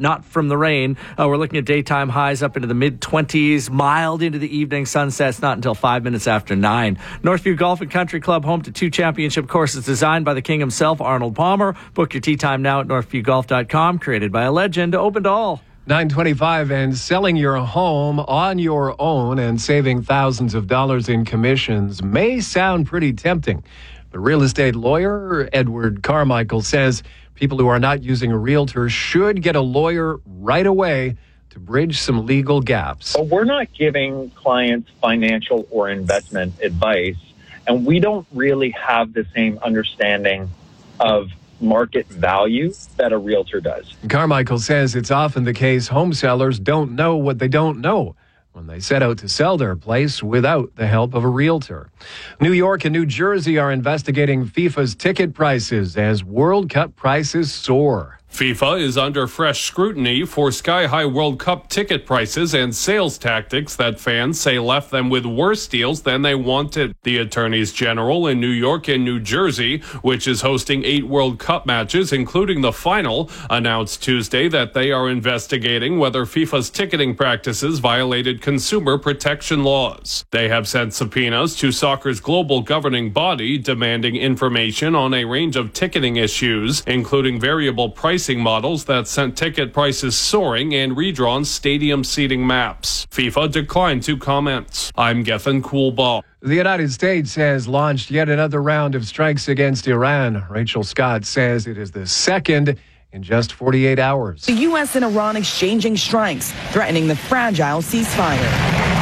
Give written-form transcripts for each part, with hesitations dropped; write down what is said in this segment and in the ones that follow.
not from the rain. We're looking at daytime highs up into the mid-20s, mild into the evening. Sunsets not until 5 minutes after 9. Northview Golf and Country Club, home to 2 championship courses designed by the king himself, Arnold Palmer. Book your tee time now at northviewgolf.com. Created by a legend, open to all. 9:25, and selling your home on your own and saving thousands of dollars in commissions may sound pretty tempting. But real estate lawyer Edward Carmichael says people who are not using a realtor should get a lawyer right away to bridge some legal gaps. We're not giving clients financial or investment advice, and we don't really have the same understanding of market value that a realtor does. Carmichael says it's often the case home sellers don't know what they don't know when they set out to sell their place without the help of a realtor. New York and New Jersey are investigating FIFA's ticket prices as World Cup prices soar. FIFA is under fresh scrutiny for sky-high World Cup ticket prices and sales tactics that fans say left them with worse deals than they wanted. The attorneys general in New York and New Jersey, which is hosting 8 World Cup matches, including the final, announced Tuesday that they are investigating whether FIFA's ticketing practices violated consumer protection laws. They have sent subpoenas to soccer's global governing body demanding information on a range of ticketing issues, including variable pricing models that sent ticket prices soaring and redrawn stadium seating maps. FIFA declined to comment. I'm Gethin Coolbaugh. The United States has launched yet another round of strikes against Iran. Rachel Scott says it is the second in just 48 hours. The U.S. and Iran exchanging strikes, threatening the fragile ceasefire.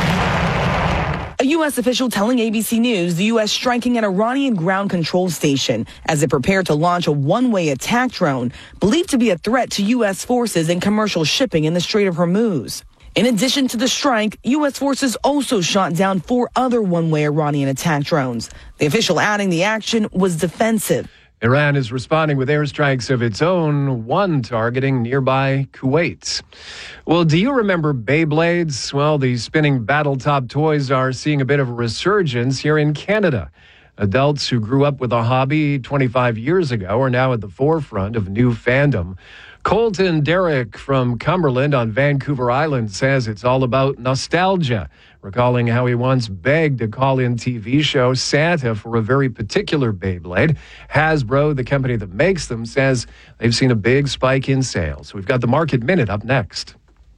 A U.S. official telling ABC News the U.S. striking an Iranian ground control station as it prepared to launch a one-way attack drone believed to be a threat to U.S. forces and commercial shipping in the Strait of Hormuz. In addition to the strike, U.S. forces also shot down 4 other one-way Iranian attack drones. The official adding the action was defensive. Iran is responding with airstrikes of its own, one targeting nearby Kuwait. Well, do you remember Beyblades? Well, the spinning battle-top toys are seeing a bit of a resurgence here in Canada. Adults who grew up with a hobby 25 years ago are now at the forefront of new fandom. Colton Derrick from Cumberland on Vancouver Island says it's all about nostalgia, recalling how he once begged a call-in TV show Santa for a very particular Beyblade. Hasbro, the company that makes them, says they've seen a big spike in sales. We've got the Market Minute up next.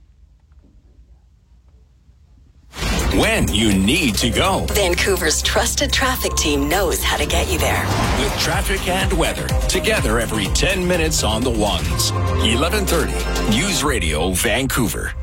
When you need to go. Vancouver's trusted traffic team knows how to get you there. With traffic and weather, together every 10 minutes on the ones. 1130 News Radio Vancouver.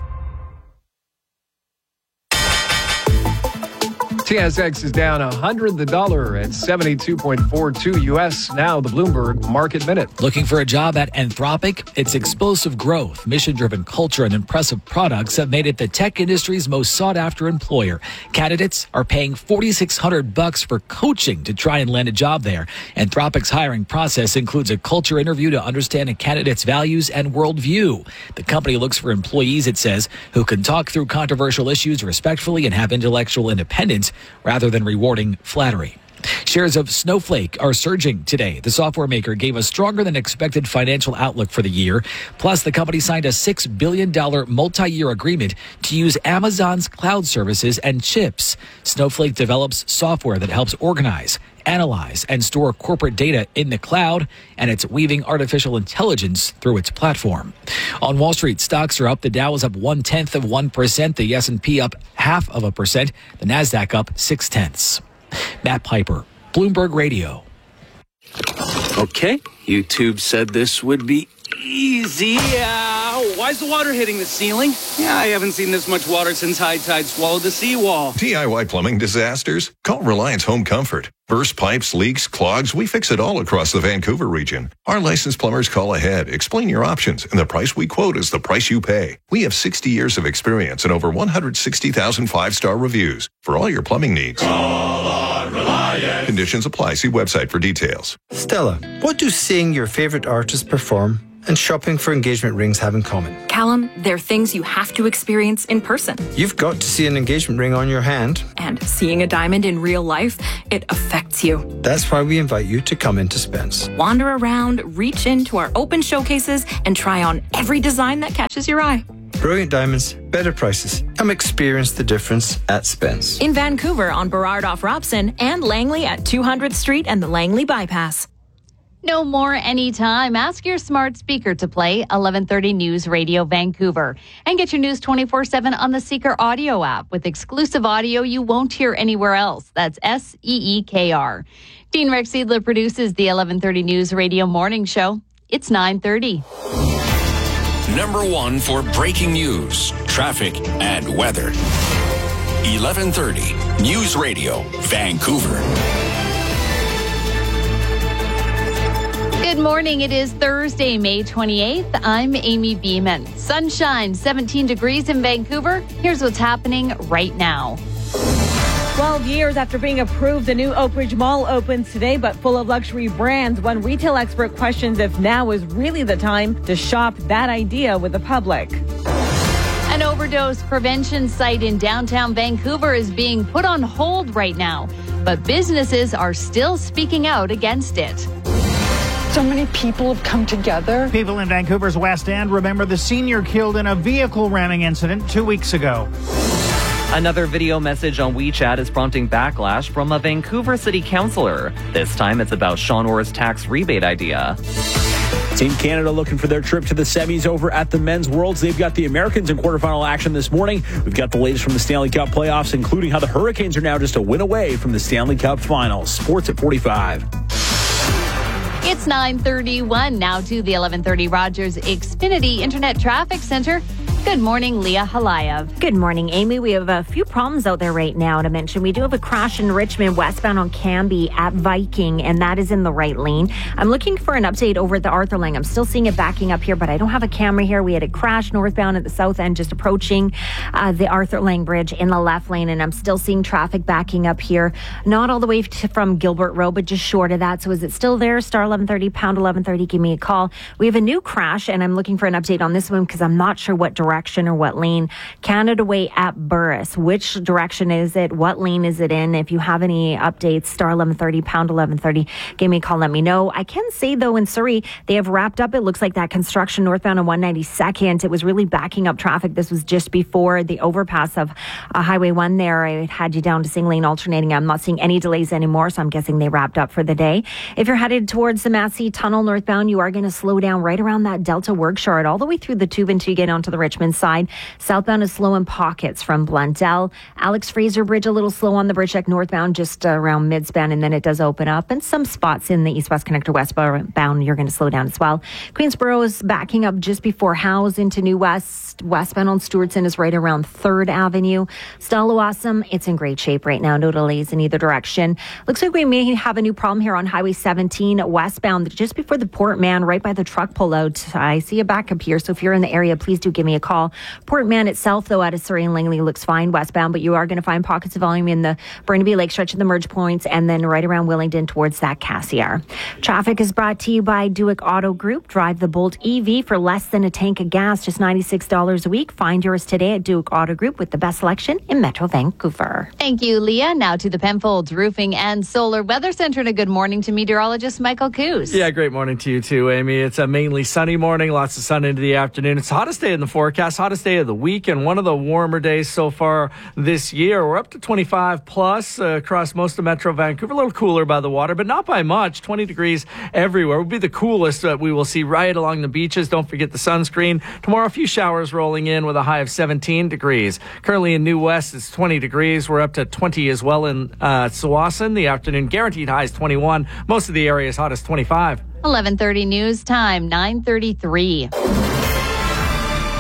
TSX is down $100 the dollar at 72.42 U.S. Now the Bloomberg Market Minute. Looking for a job at Anthropic? Its explosive growth, mission-driven culture, and impressive products have made it the tech industry's most sought-after employer. Candidates are paying $4,600 for coaching to try and land a job there. Anthropic's hiring process includes a culture interview to understand a candidate's values and worldview. The company looks for employees, it says, who can talk through controversial issues respectfully and have intellectual independence, rather than rewarding flattery. Shares of Snowflake are surging today. The software maker gave a stronger than expected financial outlook for the year. Plus, the company signed a $6 billion multi-year agreement to use Amazon's cloud services and chips. Snowflake develops software that helps organize, analyze, and store corporate data in the cloud, and it's weaving artificial intelligence through its platform. On Wall Street, stocks are up. The Dow is up 0.1%. The S&P up 0.5%. The Nasdaq up 0.6. Matt Piper, Bloomberg Radio. Okay, YouTube said this would be easy. Why's the water hitting the ceiling? Yeah, I haven't seen this much water since high tide swallowed the seawall. DIY plumbing disasters? Call Reliance Home Comfort. Burst pipes, leaks, clogs, we fix it all across the Vancouver region. Our licensed plumbers call ahead, explain your options, and the price we quote is the price you pay. We have 60 years of experience and over 160,000 five-star reviews for all your plumbing needs. Call on Reliance. Conditions apply. See website for details. Stella, what do seeing your favorite artist perform and shopping for engagement rings have in common. Callum, they're things you have to experience in person. You've got to see an engagement ring on your hand. And seeing a diamond in real life, it affects you. That's why we invite you to come into Spence. Wander around, reach into our open showcases, and try on every design that catches your eye. Brilliant diamonds, better prices. Come experience the difference at Spence. In Vancouver on Burrard off Robson and Langley at 200th Street and the Langley Bypass. No more anytime. Ask your smart speaker to play 1130 News Radio Vancouver. And get your news 24/7 on the Seeker audio app with exclusive audio you won't hear anywhere else. That's SEEKR. Dean Rex Seidler produces the 1130 News Radio Morning Show. It's 9:30. Number one for breaking news, traffic, and weather. 1130 News Radio Vancouver. Good morning. It is Thursday, May 28th. I'm Amy Beeman. Sunshine, 17 degrees in Vancouver. Here's what's happening right now. 12 years after being approved, the new Oak Ridge Mall opens today, but full of luxury brands. One retail expert questions if now is really the time to shop that idea with the public. An overdose prevention site in downtown Vancouver is being put on hold right now, but businesses are still speaking out against it. So many people have come together. People in Vancouver's West End remember the senior killed in a vehicle ramming incident 2 weeks ago. Another video message on WeChat is prompting backlash from a Vancouver city councillor. This time it's about Sean Orr's tax rebate idea. Team Canada looking for their trip to the semis over at the Men's Worlds. They've got the Americans in quarterfinal action this morning. We've got the latest from the Stanley Cup playoffs, including how the Hurricanes are now just a win away from the Stanley Cup finals. Sports at 45. It's 9:31 now to the 1130 Rogers Xfinity Internet Traffic Center. Good morning, Leah Halayev. Good morning, Amy. We have a few problems out there right now to mention. We do have a crash in Richmond westbound on Cambie at Viking, and that is in the right lane. I'm looking for an update over at the Arthur Lang. I'm still seeing it backing up here, but I don't have a camera here. We had a crash northbound at the south end, just approaching the Arthur Lang Bridge in the left lane, and I'm still seeing traffic backing up here. Not all the way from Gilbert Road, but just short of that. So is it still there? Star 1130, pound 1130, give me a call. We have a new crash, and I'm looking for an update on this one because I'm not sure what direction or what lane. Canada Way at Burris. Which direction is it? What lane is it in? If you have any updates, star 1130, pound 1130, give me a call, let me know. I can say, though, in Surrey, they have wrapped up, it looks like, that construction northbound on 192nd. It was really backing up traffic. This was just before the overpass of Highway 1 there. I had you down to single lane alternating. I'm not seeing any delays anymore, so I'm guessing they wrapped up for the day. If you're headed towards the Massey Tunnel northbound, you are going to slow down right around that Delta Workshard all the way through the tube until you get onto the Richmond side. Southbound is slow in pockets from Blundell. Alex Fraser Bridge a little slow on the bridge deck northbound, just around midspan, and then it does open up. And some spots in the east-west connector westbound, you're going to slow down as well. Queensboro is backing up just before Howes into New West. Westbound on Stewardson is right around 3rd Avenue. Stallawasam, it's in great shape right now. No delays in either direction. Looks like we may have a new problem here on Highway 17 westbound, just before the Port Mann, right by the truck pullout. I see a backup here, so if you're in the area, please do give me a call. Port Mann itself, though, out of Surrey and Langley looks fine westbound, but you are going to find pockets of volume in the Burnaby Lake stretch of the merge points and then right around Willingdon towards that Cassiar. Traffic is brought to you by Duick Auto Group. Drive the Bolt EV for less than a tank of gas, just $96 a week. Find yours today at Duick Auto Group with the best selection in Metro Vancouver. Thank you, Leah. Now to the Penfolds Roofing and Solar Weather Center, and a good morning to meteorologist Michael Coos. Yeah, great morning to you too, Amy. It's a mainly sunny morning, lots of sun into the afternoon. It's the hottest day in the forecast, hottest day of the week, and one of the warmer days so far this year. We're up to 25 plus across most of Metro Vancouver. A little cooler by the water, but not by much. 20 degrees everywhere. Will be the coolest that we will see right along the beaches. Don't forget the sunscreen. Tomorrow, a few showers rolling in with a high of 17 degrees. Currently in New West, it's 20 degrees. We're up to 20 as well in Tsawwassen. The afternoon guaranteed high is 21. Most of the area is hot as 25. 11:30 news time, 9:33.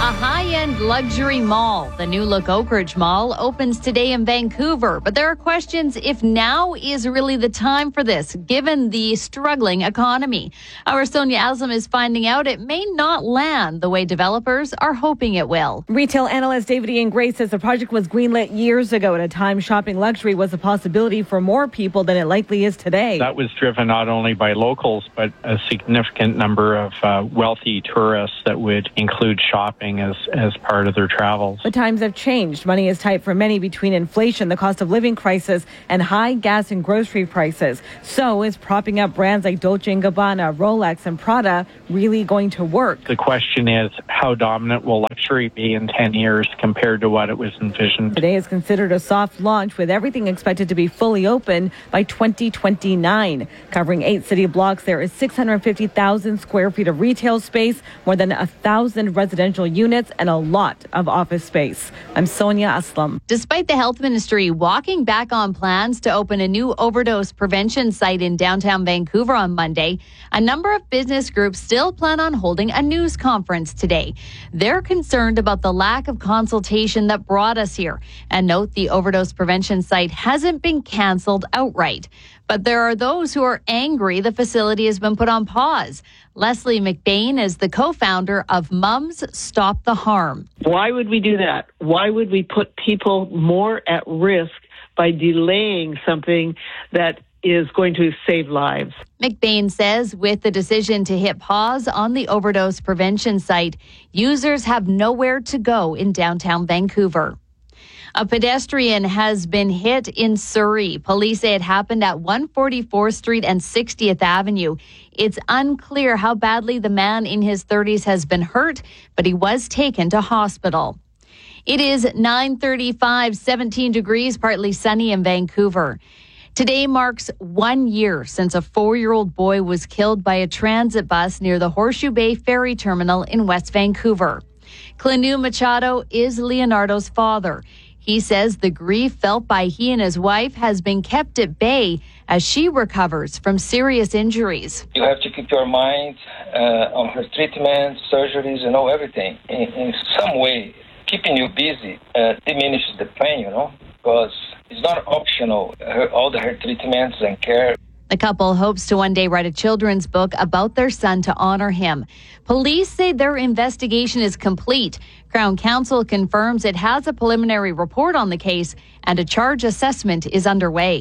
A high-end luxury mall, the new look Oakridge Mall, opens today in Vancouver. But there are questions if now is really the time for this, given the struggling economy. Our Sonia Aslam is finding out it may not land the way developers are hoping it will. Retail analyst David Ian Gray says the project was greenlit years ago at a time shopping luxury was a possibility for more people than it likely is today. That was driven not only by locals, but a significant number of wealthy tourists that would include shopping as part of their travels. The times have changed. Money is tight for many between inflation, the cost of living crisis, and high gas and grocery prices. So is propping up brands like Dolce & Gabbana, Rolex, and Prada really going to work? The question is, how dominant will luxury be in 10 years compared to what it was envisioned? Today is considered a soft launch, with everything expected to be fully open by 2029. Covering 8 city blocks, there is 650,000 square feet of retail space, more than 1,000 residential units, and a lot of office space. I'm Sonia Aslam. Despite the health ministry walking back on plans to open a new overdose prevention site in downtown Vancouver on Monday, a number of business groups still plan on holding a news conference today. They're concerned about the lack of consultation that brought us here, and note the overdose prevention site hasn't been canceled outright. But there are those who are angry the facility has been put on pause. Leslie McBain is the co-founder of Mums Stop the Harm. Why would we do that? Why would we put people more at risk by delaying something that is going to save lives? McBain says with the decision to hit pause on the overdose prevention site, users have nowhere to go in downtown Vancouver. A pedestrian has been hit in Surrey. Police say it happened at 144th Street and 60th Avenue. It's unclear how badly the man in his 30s has been hurt, but he was taken to hospital. It is 9:35, 17 degrees, partly sunny in Vancouver. Today marks 1 year since a 4-year-old boy was killed by a transit bus near the Horseshoe Bay Ferry Terminal in West Vancouver. Clanu Machado is Leonardo's father. He says the grief felt by he and his wife has been kept at bay as she recovers from serious injuries. You have to keep your mind on her treatment, surgeries, everything. In some way, keeping you busy diminishes the pain, because it's not optional, all her treatments and care. The couple hopes to one day write a children's book about their son to honor him. Police say their investigation is complete. Crown Counsel confirms it has a preliminary report on the case and a charge assessment is underway.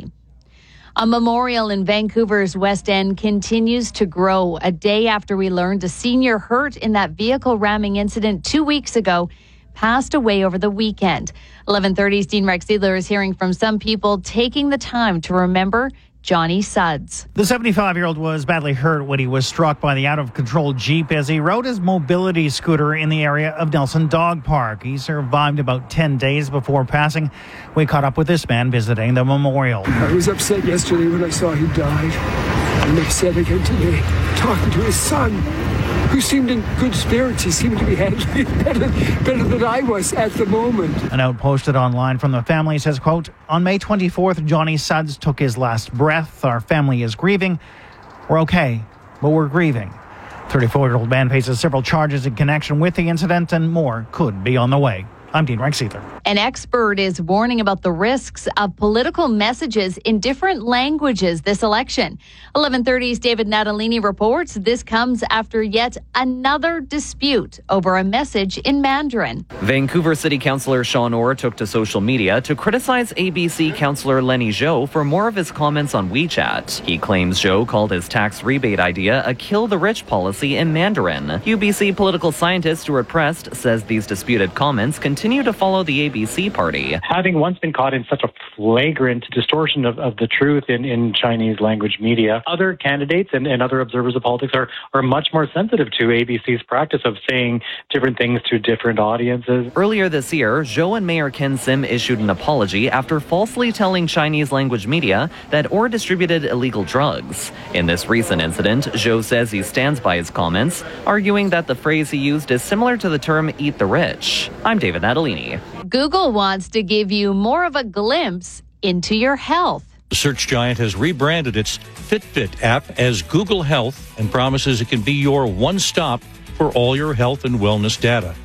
A memorial in Vancouver's West End continues to grow a day after we learned a senior hurt in that vehicle ramming incident 2 weeks ago passed away over the weekend. 11:30's Dean Rex Seidler is hearing from some people taking the time to remember Johnny Suds. The 75-year-old was badly hurt when he was struck by the out-of-control Jeep as he rode his mobility scooter in the area of Nelson Dog Park. He survived about 10 days before passing. We caught up with this man visiting the memorial. I was upset yesterday when I saw he died. I'm upset again today, talking to his son, who seemed in good spirits. He seemed to be handling it better than I was at the moment. A note posted online from the family says, quote, "On May 24th, Johnny Suds took his last breath. Our family is grieving. We're okay, but we're grieving." 34-year-old man faces several charges in connection with the incident, and more could be on the way. I'm Dean Rex Seidler. An expert is warning about the risks of political messages in different languages this election. 11:30's David Natalini reports this comes after yet another dispute over a message in Mandarin. Vancouver City Councillor Sean Orr took to social media to criticize ABC Councillor Lenny Zhou for more of his comments on WeChat. He claims Zhou called his tax rebate idea a kill-the-rich policy in Mandarin. UBC political scientist Stuart Prest says these disputed comments continue to follow the ABC party. Having once been caught in such a flagrant distortion of the truth in Chinese language media, other candidates and other observers of politics are much more sensitive to ABC's practice of saying different things to different audiences. Earlier this year, Zhou and Mayor Ken Sim issued an apology after falsely telling Chinese language media that Orr distributed illegal drugs. In this recent incident, Zhou says he stands by his comments, arguing that the phrase he used is similar to the term eat the rich. I'm David Natalini. Google wants to give you more of a glimpse into your health. The search giant has rebranded its Fitbit app as Google Health and promises it can be your one-stop for all your health and wellness data.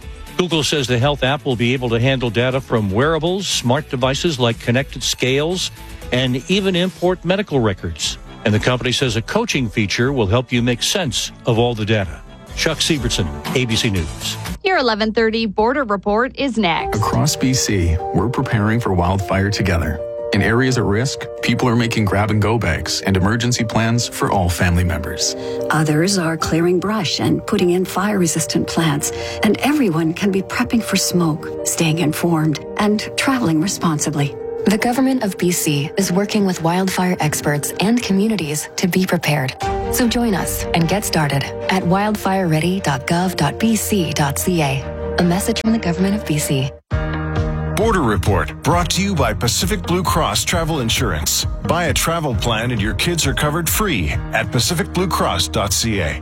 Google says the Health app will be able to handle data from wearables, smart devices like connected scales, and even import medical records. And the company says a coaching feature will help you make sense of all the data. Chuck Siebertson, ABC News. Your 11:30 Border Report is next. Across BC, we're preparing for wildfire together. In areas at risk, people are making grab-and-go bags and emergency plans for all family members. Others are clearing brush and putting in fire-resistant plants. And everyone can be prepping for smoke, staying informed, and traveling responsibly. The Government of BC is working with wildfire experts and communities to be prepared. So join us and get started at wildfireready.gov.bc.ca. A message from the Government of BC. Border Report, brought to you by Pacific Blue Cross Travel Insurance. Buy a travel plan and your kids are covered free at pacificbluecross.ca.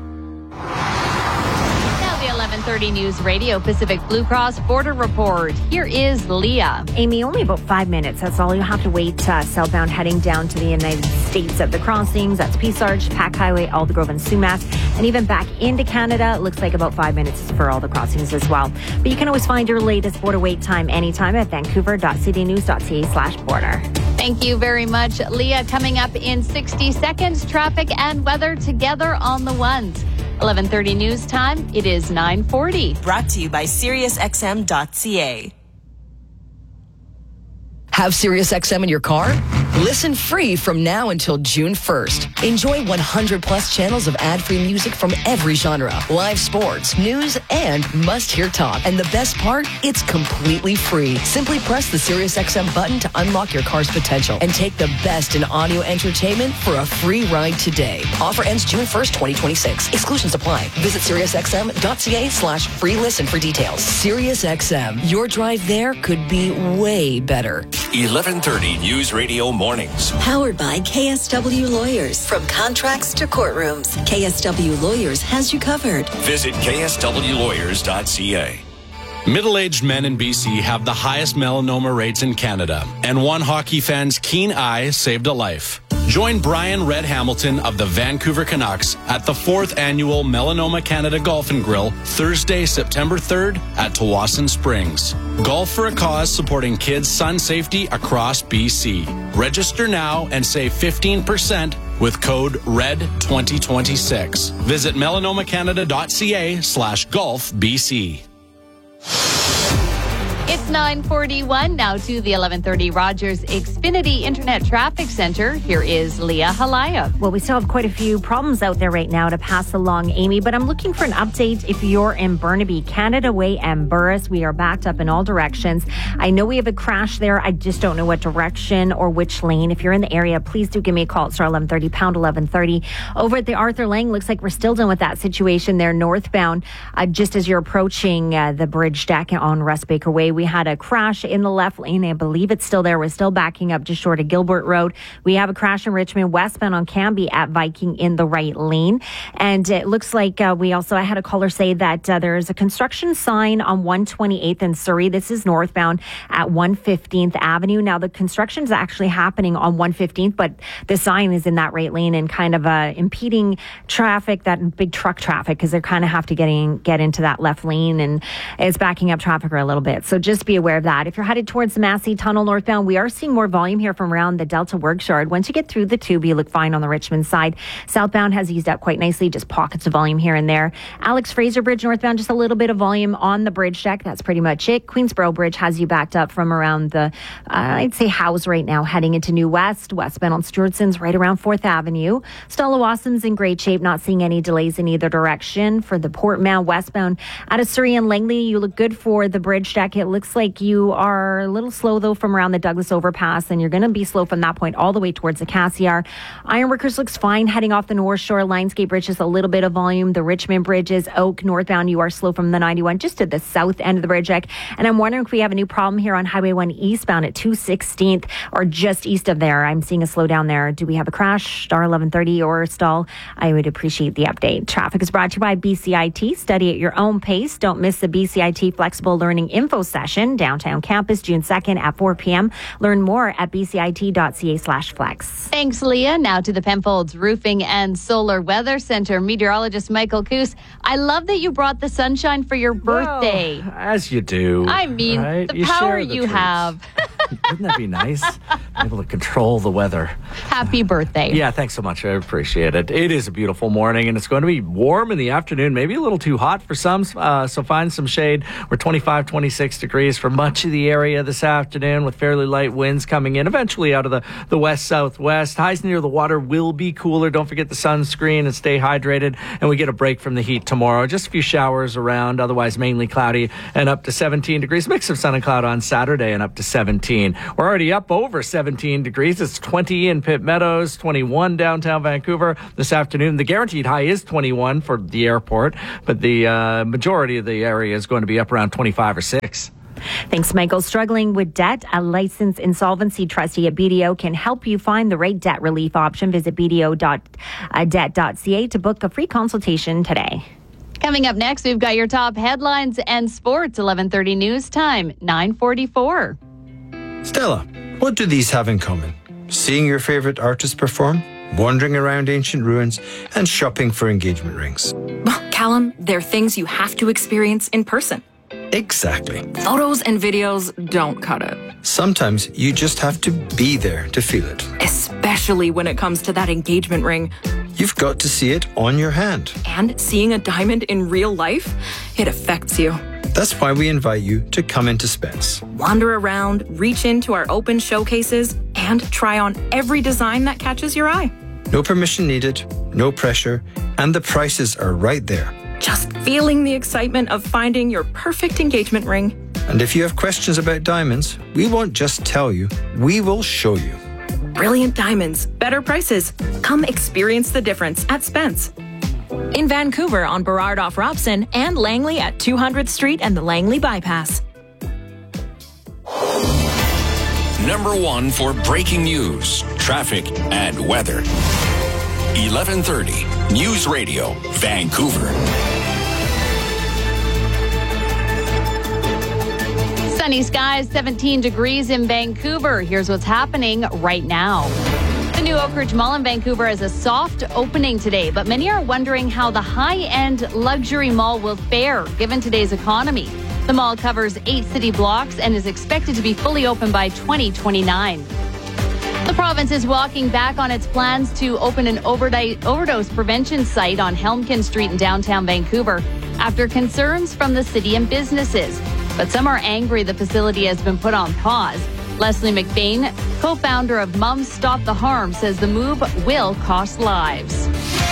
Now the 11:30 News Radio Pacific Blue Cross Border Report. Here is Leah. Amy, only about 5 minutes. That's all you have to wait southbound heading down to the United States at the crossings. That's Peace Arch, Pack Highway, Aldergrove and Sumas. And even back into Canada, it looks like about 5 minutes for all the crossings as well. But you can always find your latest border wait time anytime at vancouver.cdnews.ca/border. Thank you very much, Leah. Coming up in 60 seconds, traffic and weather together on the ones. 11:30 news time. It is 9:40. Brought to you by SiriusXM.ca. Have SiriusXM in your car? Listen free from now until June 1st. Enjoy 100 plus channels of ad-free music from every genre, live sports, news, and must-hear talk. And the best part? It's completely free. Simply press the SiriusXM button to unlock your car's potential and take the best in audio entertainment for a free ride today. Offer ends June 1st, 2026. Exclusions apply. Visit SiriusXM.ca/free listen for details. SiriusXM. Your drive there could be way better. 11:30 News Radio Mornings. Powered by KSW Lawyers. From contracts to courtrooms, KSW Lawyers has you covered. Visit kswlawyers.ca. Middle-aged men in BC have the highest melanoma rates in Canada, and one hockey fan's keen eye saved a life. Join Brian Red Hamilton of the Vancouver Canucks at the 4th Annual Melanoma Canada Golf and Grill, Thursday, September 3rd at Tawasin Springs. Golf for a cause supporting kids' sun safety across BC. Register now and save 15% with code RED2026. Visit melanomacanada.ca/golfbc. It's 9:41 now to the 11:30 Rogers Xfinity Internet Traffic Center. Here is Leah Halaya. Well, we still have quite a few problems out there right now to pass along, Amy, but I'm looking for an update if you're in Burnaby, Canada Way and Burris. We are backed up in all directions. I know we have a crash there. I just don't know what direction or which lane. If you're in the area, please do give me a call at star 1130, pound 1130. Over at the Arthur Lang, looks like we're still done with that situation there northbound. Just as you're approaching the bridge deck on Russ Baker Way, we had a crash in the left lane. I believe it's still there. We're still backing up just short of Gilbert Road. We have a crash in Richmond westbound on Cambie at Viking in the right lane. And it looks like I had a caller say that there's a construction sign on 128th in Surrey. This is northbound at 115th Avenue. Now, the construction is actually happening on 115th, but the sign is in that right lane and kind of impeding traffic, that big truck traffic, because they kind of have to get into that left lane, and it's backing up traffic for a little bit. So just be aware of that. If you're headed towards the Massey Tunnel northbound, we are seeing more volume here from around the Delta Works Yard. Once you get through the tube, you look fine on the Richmond side. Southbound has eased up quite nicely, just pockets of volume here and there. Alex Fraser Bridge northbound, just a little bit of volume on the bridge deck. That's pretty much it. Queensboro Bridge has you backed up from around the, I'd say House right now, heading into New West. Westbound on Stewartson's right around 4th Avenue. Stallawassam's in great shape, not seeing any delays in either direction. For the Portman westbound out of Surrey and Langley, you look good for the bridge deck. It looks like you are a little slow, though, from around the Douglas overpass, and you're going to be slow from that point all the way towards the Cassiar. Ironworkers looks fine heading off the North Shore. Lionsgate Bridge has a little bit of volume. The Richmond Bridges, Oak, northbound, you are slow from the 91 just to the south end of the bridge deck. And I'm wondering if we have a new problem here on Highway 1 eastbound at 216th or just east of there. I'm seeing a slowdown there. Do we have a crash, star 1130 or stall? I would appreciate the update. Traffic is brought to you by BCIT. Study at your own pace. Don't miss the BCIT Flexible Learning Info Session Station, downtown campus, June 2nd at 4 p.m. Learn more at bcit.ca/flex. Thanks, Leah. Now to the Penfolds Roofing and Solar Weather Center. Meteorologist Michael Coos, I love that you brought the sunshine for your birthday. Well, as you do. I mean, right? the power you treats. have. Wouldn't that be nice? Able to control the weather. Happy birthday. Yeah, thanks so much. I appreciate it. It is a beautiful morning, and it's going to be warm in the afternoon, maybe a little too hot for some, so find some shade. We're 25, 26 degrees for much of the area this afternoon with fairly light winds coming in, eventually out of the west-southwest. Highs near the water will be cooler. Don't forget the sunscreen and stay hydrated, and we get a break from the heat tomorrow. Just a few showers around, otherwise mainly cloudy and up to 17 degrees. Mix of sun and cloud on Saturday and up to 17. We're already up over 17 degrees. It's 20 in Pitt Meadows, 21 downtown Vancouver this afternoon. The guaranteed high is 21 for the airport, but the majority of the area is going to be up around 25 or 6. Thanks, Michael. Struggling with debt? A licensed insolvency trustee at BDO can help you find the right debt relief option. Visit bdo.debt.ca to book a free consultation today. Coming up next, we've got your top headlines and sports. 11:30 news time, 9:44. Stella, what do these have in common? Seeing your favourite artist perform, wandering around ancient ruins, and shopping for engagement rings. Callum, they're things you have to experience in person. Exactly. Photos and videos don't cut it. Sometimes you just have to be there to feel it. Especially when it comes to that engagement ring. You've got to see it on your hand. And seeing a diamond in real life, it affects you. That's why we invite you to come into Spence. Wander around, reach into our open showcases, and try on every design that catches your eye. No permission needed, no pressure, and the prices are right there. Just feeling the excitement of finding your perfect engagement ring. And if you have questions about diamonds, we won't just tell you, we will show you. Brilliant diamonds, better prices. Come experience the difference at Spence. In Vancouver on Burrard off Robson and Langley at 200th Street and the Langley Bypass. Number 1 for breaking news, traffic, and weather. 11:30 News Radio, Vancouver. Sunny skies, 17 degrees in Vancouver. Here's what's happening right now. The new Oakridge Mall in Vancouver has a soft opening today, but many are wondering how the high-end luxury mall will fare given today's economy. The mall covers 8 city blocks and is expected to be fully open by 2029. The province is walking back on its plans to open an overdose prevention site on Helmkin Street in downtown Vancouver after concerns from the city and businesses. But some are angry the facility has been put on pause. Leslie McBain, co-founder of Mums Stop the Harm, says the move will cost lives.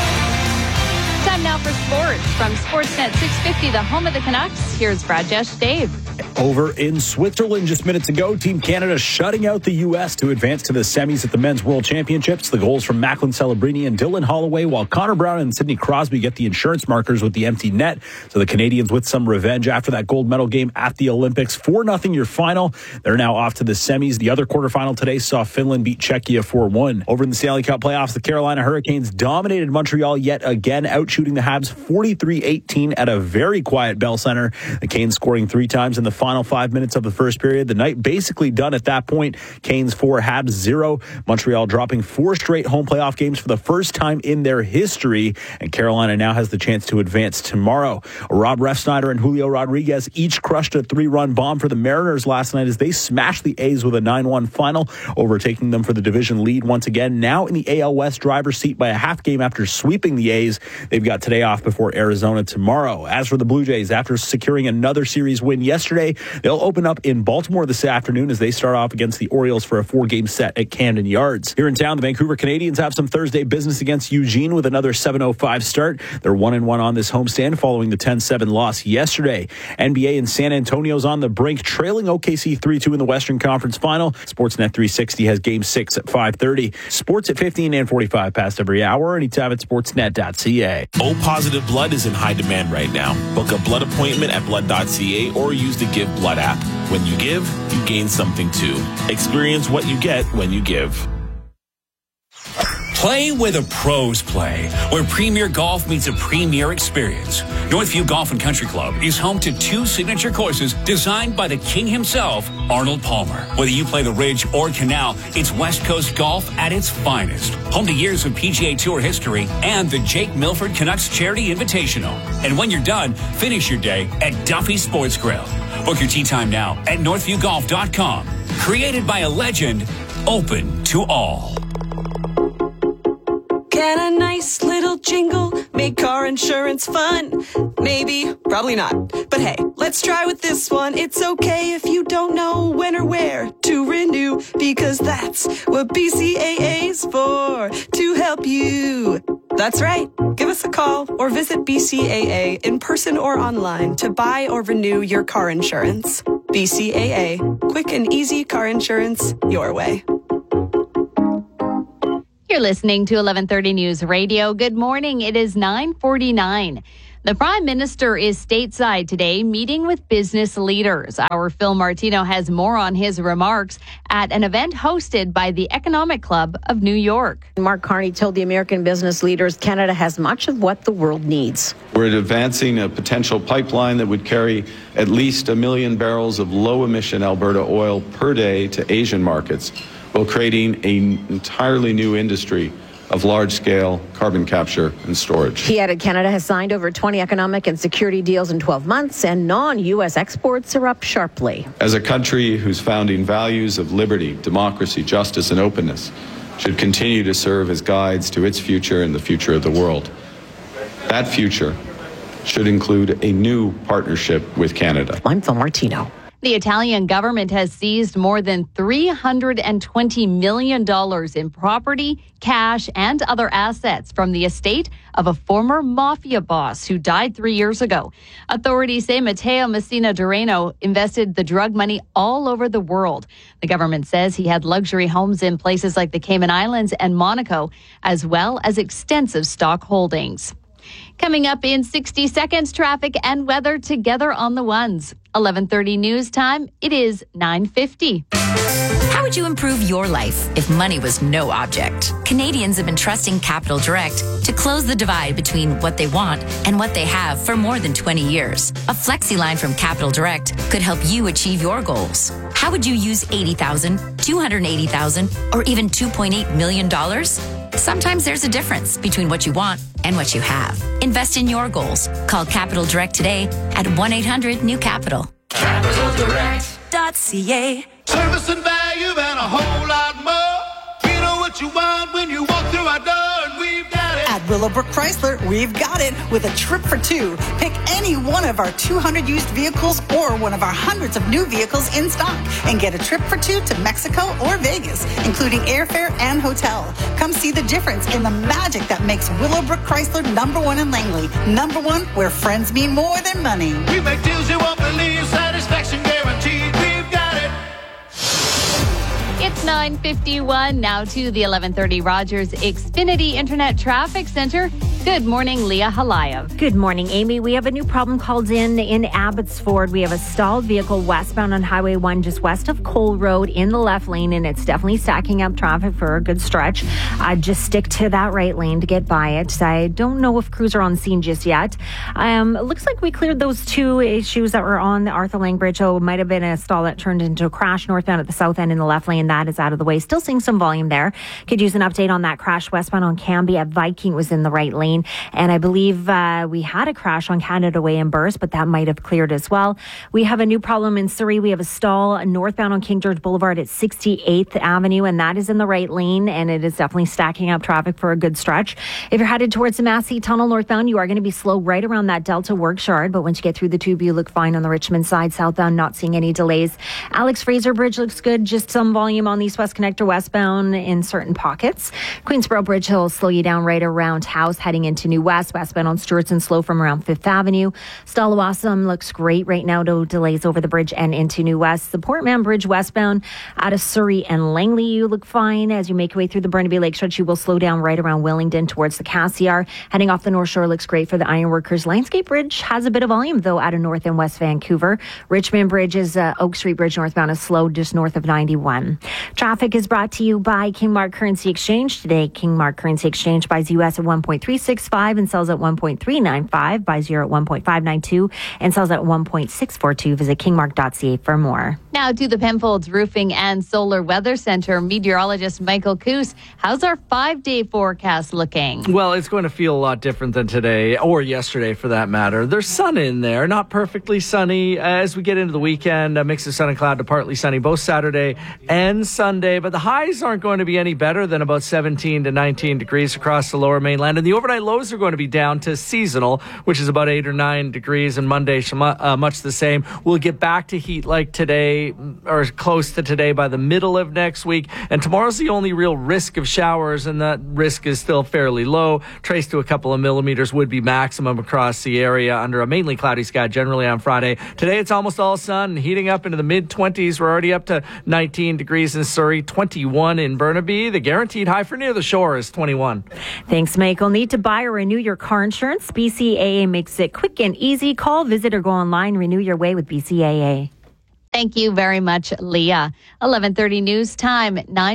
Time now for sports. From Sportsnet 650, the home of the Canucks, here's Rajesh Dave. Over in Switzerland just minutes ago, Team Canada shutting out the U.S. to advance to the semis at the Men's World Championships. The goals from Macklin Celebrini and Dylan Holloway, while Connor Brown and Sidney Crosby get the insurance markers with the empty net. So the Canadians with some revenge after that gold medal game at the Olympics. 4-0 your final. They're now off to the semis. The other quarterfinal today saw Finland beat Czechia 4-1. Over in the Stanley Cup playoffs, the Carolina Hurricanes dominated Montreal yet again, outshooting the Habs 43-18 at a very quiet Bell Center. The Canes scoring 3 times in the final 5 minutes of the first period. The night basically done at that point. Canes 4, Habs 0. Montreal dropping 4 straight home playoff games for the first time in their history. And Carolina now has the chance to advance tomorrow. Rob Refsnyder and Julio Rodriguez each crushed a 3-run bomb for the Mariners last night as they smashed the A's with a 9-1 final, overtaking them for the division lead once again. Now in the AL West driver's seat by a half game after sweeping the A's. They've got today off before Arizona tomorrow. As for the Blue Jays, after securing another series win yesterday, they'll open up in Baltimore this afternoon as they start off against the Orioles for a 4-game set at Camden Yards. Here in town, the Vancouver Canadians have some Thursday business against Eugene with another 7:05 start. They're 1-1 on this homestand following the 10-7 loss yesterday. NBA in San Antonio's on the brink, trailing OKC 3-2 in the Western Conference Final. Sportsnet 360 has Game 6 at 5:30. Sports at 15 and 45 past every hour, anytime at sportsnet.ca. O positive blood is in high demand right now. Book a blood appointment at blood.ca or use the Give Blood app. When you give, you gain something too. Experience what you get when you give. Play where the pros play, where premier golf meets a premier experience. Northview Golf and Country Club is home to 2 signature courses designed by the king himself, Arnold Palmer. Whether you play the Ridge or Canal, it's West Coast golf at its finest. Home to years of PGA Tour history and the Jake Milford Canucks Charity Invitational. And when you're done, finish your day at Duffy Sports Grill. Book your tee time now at northviewgolf.com. Created by a legend, open to all. Can a nice little jingle make car insurance fun? Maybe, probably not. But hey, let's try with this one. It's okay if you don't know when or where to renew, because that's what BCAA's for, to help you. That's right. Give us a call or visit BCAA in person or online to buy or renew your car insurance. BCAA. Quick and easy car insurance your way. You're listening to 1130 News Radio. Good morning. It is 9:49. The Prime Minister is stateside today meeting with business leaders. Our Phil Martino has more on his remarks at an event hosted by the Economic Club of New York. Mark Carney told the American business leaders Canada has much of what the world needs. We're advancing a potential pipeline that would carry at least 1 million barrels of low-emission Alberta oil per day to Asian markets, while creating an entirely new industry of large-scale carbon capture and storage. He added Canada has signed over 20 economic and security deals in 12 months, and non-U.S. exports are up sharply. As a country whose founding values of liberty, democracy, justice, and openness should continue to serve as guides to its future and the future of the world, that future should include a new partnership with Canada. I'm Phil Martino. The Italian government has seized more than $320 million in property, cash, and other assets from the estate of a former mafia boss who died 3 years ago. Authorities say Matteo Messina Dureno invested the drug money all over the world. The government says he had luxury homes in places like the Cayman Islands and Monaco, as well as extensive stock holdings. Coming up in 60 seconds, traffic and weather together on the ones. 11:30 news time. It is 9:50. How would you improve your life if money was no object? Canadians have been trusting Capital Direct to close the divide between what they want and what they have for more than 20 years. A flexi line from Capital Direct could help you achieve your goals. How would you use $80,000, $280,000, or even $2.8 million? Sometimes there's a difference between what you want and what you have. Invest in your goals. Call Capital Direct today at 1-800-NEW-CAPITAL. CapitalDirect.ca. Service and value and a whole lot more. You know what you want when you walk through our door, and we've got it. At Willowbrook Chrysler, we've got it with a trip for two. Pick any one of our 200 used vehicles or one of our hundreds of new vehicles in stock and get a trip for two to Mexico or Vegas, including airfare and hotel. Come see the difference in the magic that makes Willowbrook Chrysler #1 in Langley. #1 where friends mean more than money. We make deals you won't believe, satisfaction guaranteed. We've got it. It's 9:51 now to the 1130 Rogers Xfinity Internet Traffic Center. Good morning, Leah Halayev. Good morning, Amy. We have a new problem called in Abbotsford. We have a stalled vehicle westbound on Highway 1 just west of Cole Road in the left lane, and it's definitely stacking up traffic for a good stretch. Just stick to that right lane to get by it. I don't know if crews are on scene just yet. It looks like we cleared those two issues that were on the Arthur Lang Bridge. Oh, it might have been a stall that turned into a crash northbound at the south end in the left lane. That is out of the way. Still seeing some volume there. Could use an update on that crash westbound on Cambie at Viking. Was in the right lane. And I believe we had a crash on Canada Way in Burst, but that might have cleared as well. We have a new problem in Surrey. We have a stall northbound on King George Boulevard at 68th Avenue, and that is in the right lane, and it is definitely stacking up traffic for a good stretch. If you're headed towards the Massey Tunnel northbound, you are going to be slow right around that Delta Works Yard, but once you get through the tube, you look fine on the Richmond side. Southbound, not seeing any delays. Alex Fraser Bridge looks good. Just some volume on the East West Connector westbound in certain pockets. Queensboro Bridge Hill will slow you down right around House heading heading into New West. Westbound on Stewart's and slow from around 5th Avenue. Stallawasam looks great right now. No delays over the bridge and into New West. The Portman Bridge westbound out of Surrey and Langley, you look fine. As you make your way through the Burnaby Lake stretch, you will slow down right around Willingdon towards the Cassiar. Heading off the North Shore looks great for the Ironworkers. Landscape Bridge has a bit of volume, though, out of North and West Vancouver. Richmond Bridge is Oak Street Bridge northbound is slow just north of 91. Traffic is brought to you by Kingmark Currency Exchange. Today, Kingmark Currency Exchange buys US at 1.365 and sells at 1.395, buys euro at 1.592 and sells at 1.642. Visit kingmark.ca for more. Now to the Penfolds Roofing and Solar Weather Center. Meteorologist Michael Coos, how's our 5-day forecast looking? Well, it's going to feel a lot different than today, or yesterday for that matter. There's sun in there, not perfectly sunny. As we get into the weekend, a mix of sun and cloud to partly sunny both Saturday and Sunday, but the highs aren't going to be any better than about 17 to 19 degrees across the lower mainland, and the overnight lows are going to be down to seasonal, which is about 8 or 9 degrees, and Monday much the same. We'll get back to heat like today, or close to today, by the middle of next week, and tomorrow's the only real risk of showers, and that risk is still fairly low. Trace to a couple of millimeters would be maximum across the area under a mainly cloudy sky generally on Friday. Today it's almost all sun, heating up into the mid-20s. We're already up to 19 degrees in Surrey, 21 in Burnaby. The guaranteed high for near the shore is 21. Thanks, Michael. Need to buy or renew your car insurance? BCAA makes it quick and easy. Call, visit, or go online. Renew your way with BCAA. Thank you very much, Leah. 11:30 news time,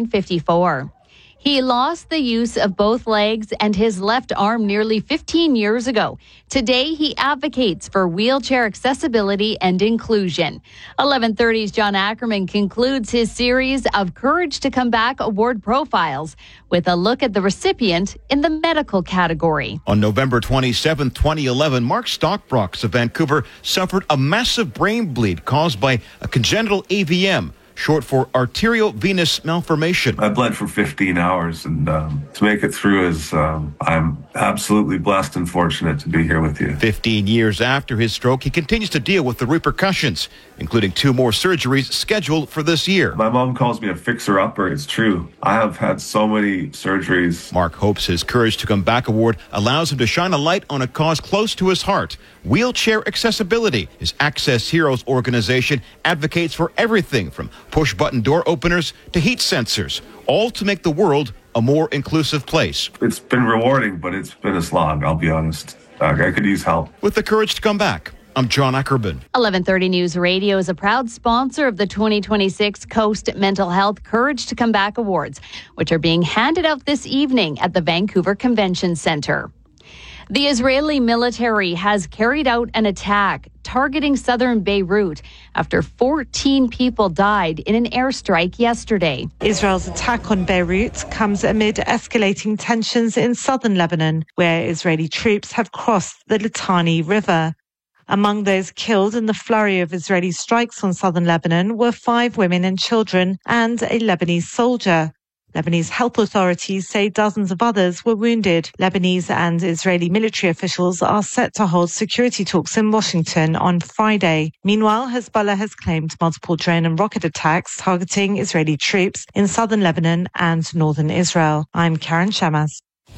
9:54. He lost the use of both legs and his left arm nearly 15 years ago. Today, he advocates for wheelchair accessibility and inclusion. 11:30's John Ackerman concludes his series of Courage to Come Back award profiles with a look at the recipient in the medical category. On November 27, 2011, Mark Stockbrox of Vancouver suffered a massive brain bleed caused by a congenital AVM, short for arteriovenous malformation. I bled for 15 hours, and to make it through is I'm absolutely blessed and fortunate to be here with you. 15 years after his stroke, he continues to deal with the repercussions, including 2 more surgeries scheduled for this year. My mom calls me a fixer-upper. It's true. I have had so many surgeries. Mark hopes his Courage to Come Back award allows him to shine a light on a cause close to his heart: wheelchair accessibility. His Access Heroes organization advocates for everything from push-button door openers to heat sensors, all to make the world a more inclusive place. It's been rewarding, but it's been a slog, I'll be honest. I could use help. With the Courage to Come Back, I'm John Ackerman. 11:30 News Radio is a proud sponsor of the 2026 Coast Mental Health Courage to Come Back Awards, which are being handed out this evening at the Vancouver Convention Centre. The Israeli military has carried out an attack targeting southern Beirut after 14 people died in an airstrike yesterday. Israel's attack on Beirut comes amid escalating tensions in southern Lebanon, where Israeli troops have crossed the Litani River. Among those killed in the flurry of Israeli strikes on southern Lebanon were 5 women and children and a Lebanese soldier. Lebanese health authorities say dozens of others were wounded. Lebanese and Israeli military officials are set to hold security talks in Washington on Friday. Meanwhile, Hezbollah has claimed multiple drone and rocket attacks targeting Israeli troops in southern Lebanon and northern Israel. I'm Karen Shamas.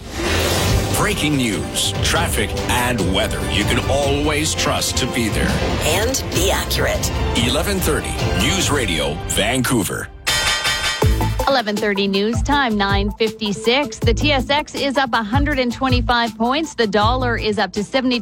Breaking news, traffic, and weather you can always trust to be there. And be accurate. 11:30 News Radio, Vancouver. 11:30 news time, 9:56. The TSX is up 125 points. The dollar is up to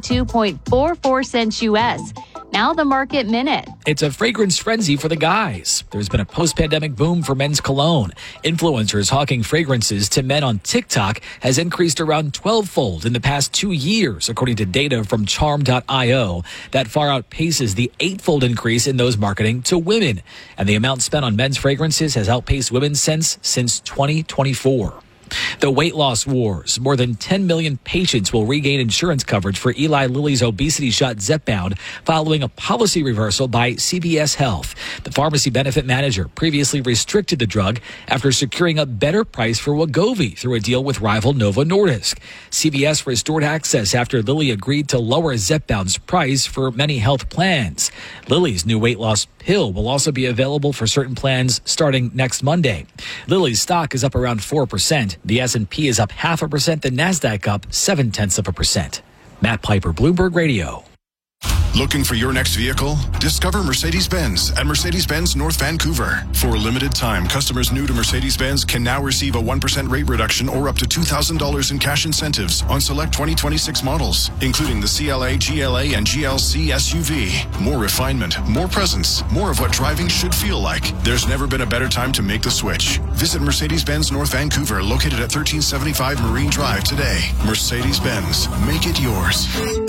72.44 cents U.S. Now the market minute. It's a fragrance frenzy for the guys. There's been a post-pandemic boom for men's cologne. Influencers hawking fragrances to men on TikTok has increased around 12-fold in the past 2 years, according to data from Charm.io. That far outpaces the 8-fold increase in those marketing to women. And the amount spent on men's fragrances has outpaced women's since 2024. The weight loss wars. More than 10 million patients will regain insurance coverage for Eli Lilly's obesity shot Zepbound following a policy reversal by CVS Health. The pharmacy benefit manager previously restricted the drug after securing a better price for Wegovy through a deal with rival Novo Nordisk. CVS restored access after Lilly agreed to lower Zepbound's price for many health plans. Lilly's new weight loss pill will also be available for certain plans starting next Monday. Lilly's stock is up around 4%. The S&P is up 0.5%, the Nasdaq up 0.7%. Matt Piper, Bloomberg Radio. Looking for your next vehicle? Discover Mercedes-Benz at Mercedes-Benz North Vancouver. For a limited time, customers new to Mercedes-Benz can now receive a 1% rate reduction or up to $2,000 in cash incentives on select 2026 models, including the CLA, GLA, and GLC SUV. More refinement, more presence, more of what driving should feel like. There's never been a better time to make the switch. Visit Mercedes-Benz North Vancouver, located at 1375 Marine Drive today. Mercedes-Benz, make it yours.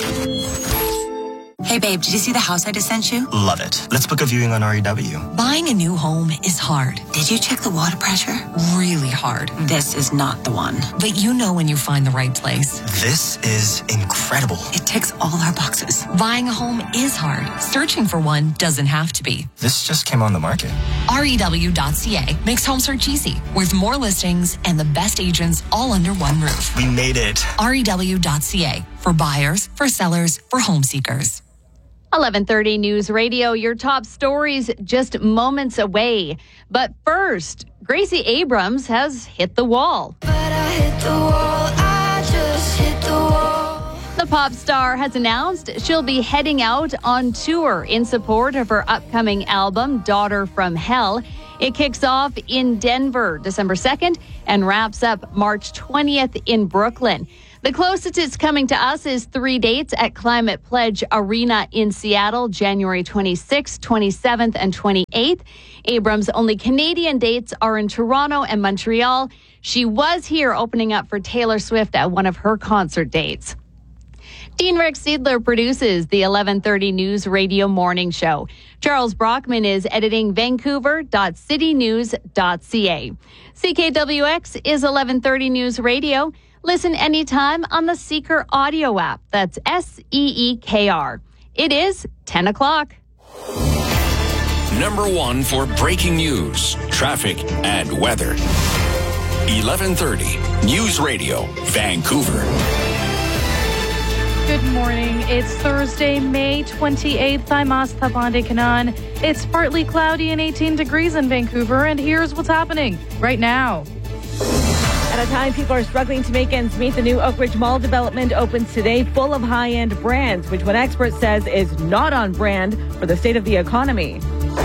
Hey babe, did you see the house I just sent you? Love it. Let's book a viewing on REW. Buying a new home is hard. Did you check the water pressure? Really hard. This is not the one. But you know when you find the right place. This is incredible. It ticks all our boxes. Buying a home is hard. Searching for one doesn't have to be. This just came on the market. REW.ca makes home search easy, with more listings and the best agents all under one roof. We made it. REW.ca, for buyers, for sellers, for home seekers. 11:30 News Radio, your top stories just moments away. But first, Gracie Abrams has hit the wall. But I hit the wall, I just hit the wall. The pop star has announced she'll be heading out on tour in support of her upcoming album, Daughter from Hell. It kicks off in Denver December 2nd and wraps up March 20th in Brooklyn. The closest it's coming to us is 3 dates at Climate Pledge Arena in Seattle, January 26th, 27th, and 28th. Abrams' only Canadian dates are in Toronto and Montreal. She was here opening up for Taylor Swift at one of her concert dates. Dean Rick Seidler produces the 11:30 News Radio Morning Show. Charles Brockman is editing Vancouver.citynews.ca. CKWX is 11:30 News Radio. Listen anytime on the Seeker audio app. That's SEEKR. It is 10 o'clock. Number one for breaking news, traffic, and weather. 11:30 News Radio, Vancouver. Good morning. It's Thursday, May 28th. I'm Astha Pandey-Kanan. It's partly cloudy and 18 degrees in Vancouver, and here's what's happening right now. At a time people are struggling to make ends meet, the new Oak Ridge Mall development opens today, full of high-end brands, which one expert says is not on brand for the state of the economy.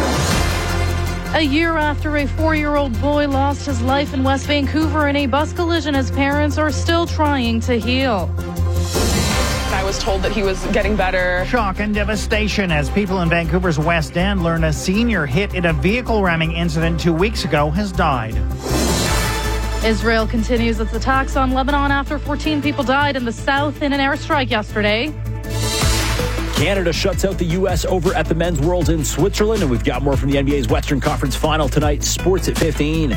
A year after a 4-year-old boy lost his life in West Vancouver in a bus collision, his parents are still trying to heal. I was told that he was getting better. Shock and devastation as people in Vancouver's West End learn a senior hit in a vehicle ramming incident 2 weeks ago has died. Israel continues its attacks on Lebanon after 14 people died in the south in an airstrike yesterday. Canada shuts out the U.S. over at the Men's World in Switzerland, and we've got more from the NBA's Western Conference Final tonight. Sports at 15.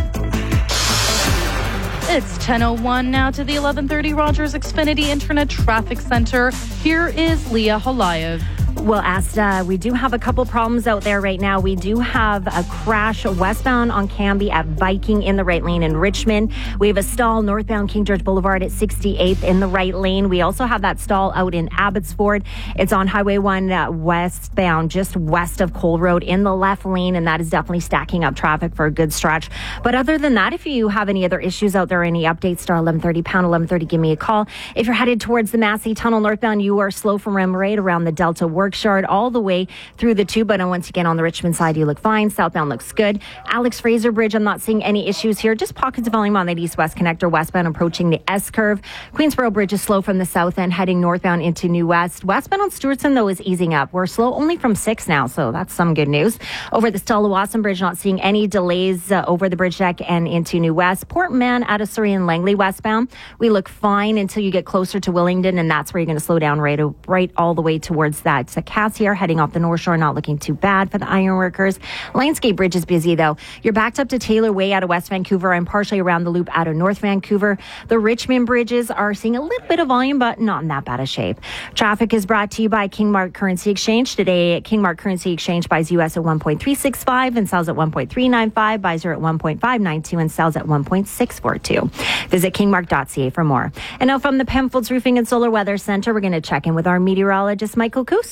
It's 10:01 now to the 11:30 Rogers Xfinity Internet Traffic Center. Here is Leah Holayev. Well, Asta, we do have a couple problems out there right now. We do have a crash westbound on Cambie at Viking in the right lane in Richmond. We have a stall northbound King George Boulevard at 68th in the right lane. We also have that stall out in Abbotsford. It's on Highway 1 westbound, just west of Cole Road in the left lane, and that is definitely stacking up traffic for a good stretch. But other than that, if you have any other issues out there, any updates, star 1130, pound 1130, give me a call. If you're headed towards the Massey Tunnel northbound, you are slow from Remoraid around the Delta Works Yard all the way through the tube, but once again on the Richmond side you look fine. Southbound looks good. Alex Fraser Bridge, I'm not seeing any issues here, just pockets of volume on that east-west connector westbound approaching the S-curve. Queensboro Bridge is slow from the south end heading northbound into New West. Westbound on Stewartson though is easing up. We're slow only from 6 now, so that's some good news. Over the Stella-Wasson Bridge, not seeing any delays over the bridge deck and into New West. Port Mann out of Surrey and Langley westbound, we look fine until you get closer to Willingdon, and that's where you're going to slow down right all the way towards that. So Cassiar heading off the North Shore, not looking too bad for the ironworkers. Lionsgate Bridge is busy though. You're backed up to Taylor Way out of West Vancouver and partially around the loop out of North Vancouver. The Richmond bridges are seeing a little bit of volume, but not in that bad a shape. Traffic is brought to you by Kingmark Currency Exchange. Today, Kingmark Currency Exchange buys US at 1.365 and sells at 1.395, buys her at 1.592 and sells at 1.642. Visit kingmark.ca for more. And now from the Penfolds Roofing and Solar Weather Center, we're going to check in with our meteorologist, Michael Coos.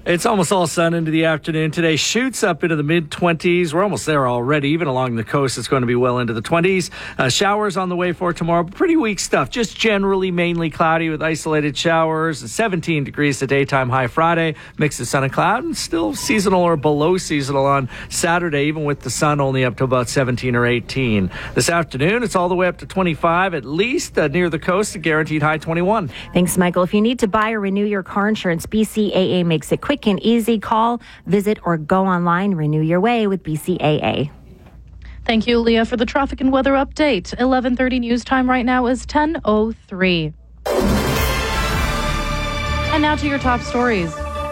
It's almost all sun into the afternoon today. Shoots up into the mid-20s. We're almost there already. Even along the coast, it's going to be well into the 20s. Showers on the way for tomorrow. Pretty weak stuff. Just generally mainly cloudy with isolated showers. 17 degrees the daytime high Friday. Mix of sun and cloud. And still seasonal or below seasonal on Saturday, even with the sun only up to about 17 or 18. This afternoon, it's all the way up to 25 at least near the coast. A guaranteed high 21. Thanks, Michael. If you need to buy or renew your car insurance, BCAA makes it quick and easy. Call, visit, or go online. Renew your way with BCAA. Thank you, Leah, for the traffic and weather update. 11:30 news time right now is 10:03. And now to your top stories.